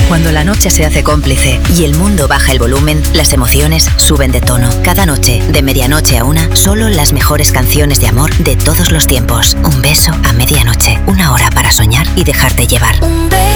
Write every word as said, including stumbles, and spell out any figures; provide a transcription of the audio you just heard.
Cuando la noche se hace cómplice y el mundo baja el volumen, las emociones suben de tono. Cada noche, de medianoche a una, solo las mejores canciones de amor de todos los tiempos. Un beso a medianoche. Una hora para soñar y dejarte llevar. Un beso